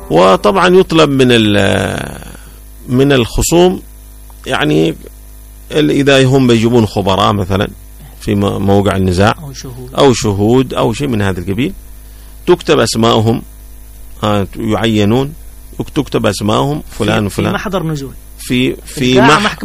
وطبعا يطلب من الخصوم يعني إذا هم بيجيبون خبراء مثلا في موقع النزاع أو شهود أو شيء من هذا القبيل، تكتب أسماءهم، يعينون، تكتب أسماءهم فلان وفلان في محضر نزول، في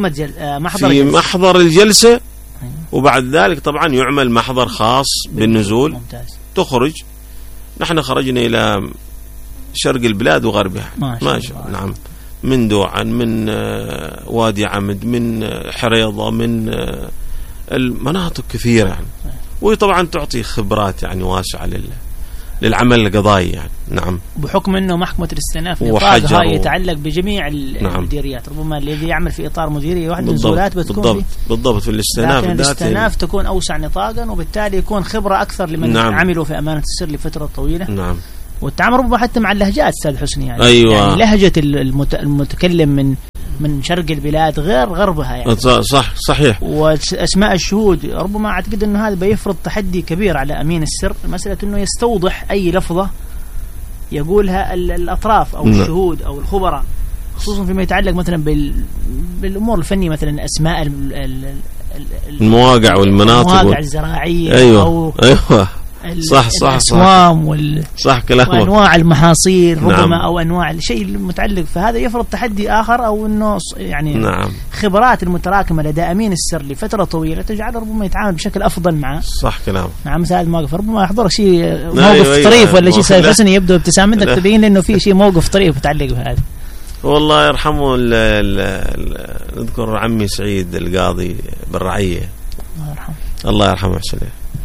محضر الجلسة. وبعد ذلك طبعا يعمل محضر خاص بالنزول. ممتاز. تخرج. نحن خرجنا إلى شرق البلاد وغربها ما شاء الله. نعم، من دوعن، من وادي عمد، من حريضة، من المناطق كثيرة يعني. وطبعا تعطي خبرات يعني واسعة للعمل القضائي يعني. نعم. بحكم أنه محكمة الاستئناف نطاقها يتعلق بجميع المديريات. ربما الذي يعمل في إطار مديرية واحدة نزولات بتكون بالضبط في الاستئناف، لكن الاستئناف تكون أوسع نطاقا، وبالتالي يكون خبرة أكثر لمن عملوا في أمانة السر لفترة طويلة. نعم. والتعامل ربما حتى مع اللهجات أستاذ حسني يعني. أيوة. يعني لهجة المتكلم من شرق البلاد غير غربها يعني. صحيح. وأسماء الشهود ربما أعتقد أنه هذا بيفرض تحدي كبير على أمين السر، مسألة أنه يستوضح أي لفظة يقولها الأطراف أو الشهود أو الخبراء، خصوصا فيما يتعلق مثلا بالأمور الفنية، مثلا أسماء المواقع والمناطق، المواقع الزراعية. أيوة. صح صح كلامك. وأنواع المحاصيل ربما. نعم. أو أنواع الشيء المتعلق، فهذا يفرض تحدي آخر، أو أنه يعني نعم. خبرات المتراكمة لدى أمين السر لفترة طويلة تجعل ربما يتعامل بشكل أفضل مع صح كلامك مع مثل هذا المواقف. ربما يحضرك شيء موقف طريف ولا شيء سيد يبدو ابتسامتك تبين إنه في شيء موقف طريف متعلق بهذا. والله يرحمه نذكر عمي سعيد القاضي بالرعية، الله يرحمه حسنه.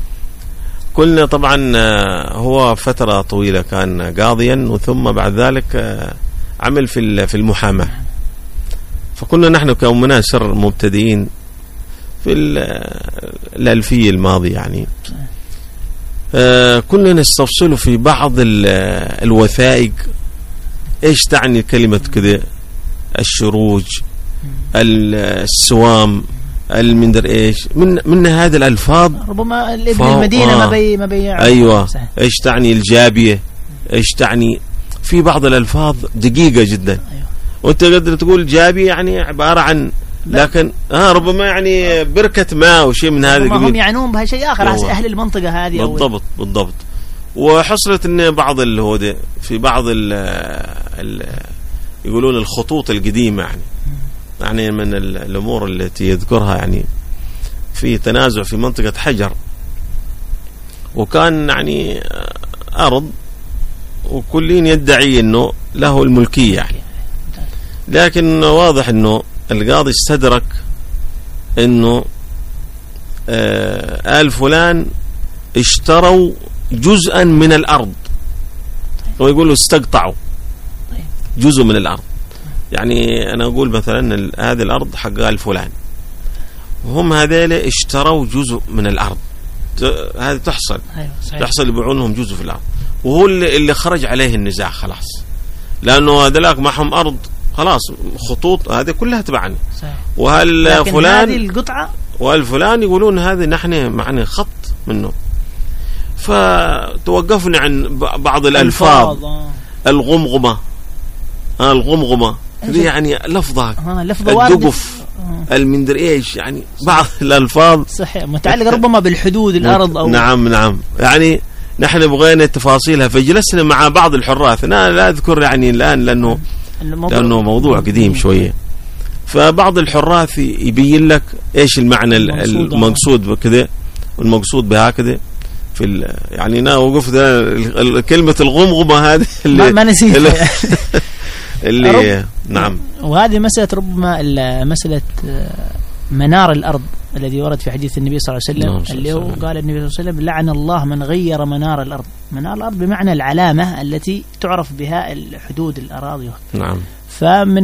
كلنا طبعا هو فترة طويلة كان قاضيا، وثم بعد ذلك عمل في المحاماة. فكنا نحن كأمنا سر مبتدئين في الألفية الماضية يعني. كنا نستفصل في بعض الوثائق ايش تعني كلمة كذا، الشروج، السوام، المندر ايش من هذه الالفاظ. ربما ابن المدينه ما بي ايوه صحيح. ايش تعني الجابيه، ايش تعني في بعض الالفاظ دقيقه جدا. أيوة. وانت قدر تقول جابيه يعني عباره عن، لكن ربما يعني بركه ماء وشيء من هذا. هم يعنون بها شيء اخر. أيوة. اهل المنطقه هذه بالضبط. وحصلت ان بعض في بعض يقولون الخطوط القديمه يعني من الأمور التي يذكرها يعني في تنازع في منطقة حجر، وكان يعني أرض وكلين يدعي أنه له الملكية يعني. لكن واضح أنه القاضي استدرك أنه آل فلان اشتروا جزءا من الأرض، ويقولوا استقطعوا جزء من الأرض. يعني أنا أقول مثلا هذه الأرض حق آل فلان، وهم هذيل اشتروا جزء من الأرض. هذه تحصل. أيوة تحصل يبيعونهم جزء في الأرض، وهو اللي خرج عليه النزاع خلاص، لأنه هذلاك معهم أرض خلاص، خطوط هذه كلها تبعني. وهل فلان هذه القطعة والفلان يقولون هذه نحن معنا خط منه. فتوقفنا عن بعض الألفاظ. الغمغمة دي يعني لفظة الدقف، المندر ايش يعني بعض الألفاظ صحيح متعلقة ربما بالحدود الأرض أو نعم يعني نحن بغينا تفاصيلها، فجلسنا مع بعض الحراث. أنا لا أذكر يعني الآن لأنه موضوع قديم شوية. فبعض الحراث يبين لك ايش المعنى المقصود بكذا والمقصود بهكذا في يعني أنا وقفت كلمة الغمغمة هذه ما نسيتها اللي نعم. وهذه مسألة ربما مسألة منار الأرض الذي ورد في حديث النبي صلى الله عليه وسلم، اللي هو قال النبي صلى الله عليه وسلم: لعن الله من غير منار الأرض. منار الأرض بمعنى العلامة التي تعرف بها الحدود الأراضي. نعم. فمن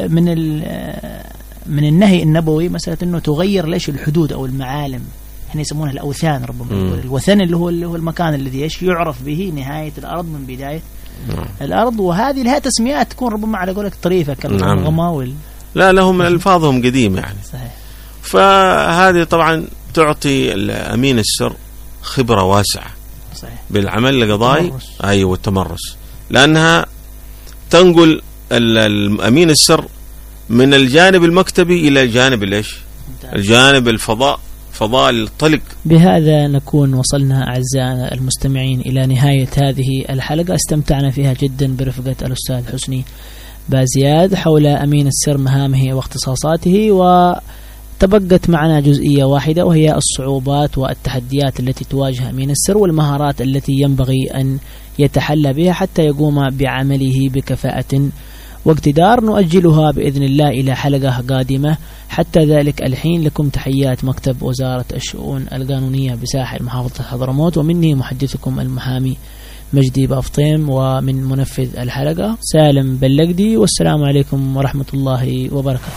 من النهي النبوي مسألة أنه تغير ليش الحدود أو المعالم، احنا يسمونها الأوثان ربما. الوثن اللي هو المكان الذي يعرف به نهاية الأرض من بداية الأرض. وهذه لها تسميات تكون ربما على قولك طريفة كالغمغمة لا لهم ألفاظهم قديمة يعني. صحيح. فهذه طبعا تعطي الأمين السر خبرة واسعة. صحيح. بالعمل القضائي. أيوة والتمرس، لأنها تنقل الأمين السر من الجانب المكتبي إلى الجانب الجانب الفضاء، فضاء الطلق. بهذا نكون وصلنا أعزائنا المستمعين إلى نهاية هذه الحلقة، استمتعنا فيها جدا برفقة الأستاذ حسني بازياد حول أمين السر، مهامه واختصاصاته، وتبقت معنا جزئية واحدة وهي الصعوبات والتحديات التي تواجه أمين السر والمهارات التي ينبغي أن يتحلى بها حتى يقوم بعمله بكفاءة واقتدار. نؤجلها بإذن الله إلى حلقة قادمة. حتى ذلك الحين لكم تحيات مكتب وزارة الشؤون القانونية بساحل محافظة حضرموت، ومني محدثكم المحامي مجدي بافطيم، ومن منفذ الحلقة سالم بلقدي، والسلام عليكم ورحمة الله وبركاته.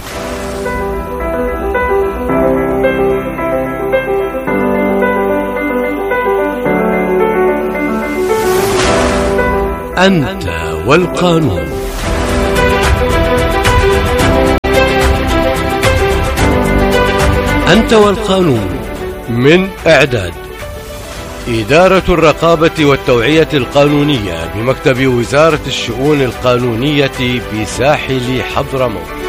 أنت والقانون. أنت والقانون، من إعداد إدارة الرقابة والتوعية القانونية بمكتب وزارة الشؤون القانونية بساحل حضرموت.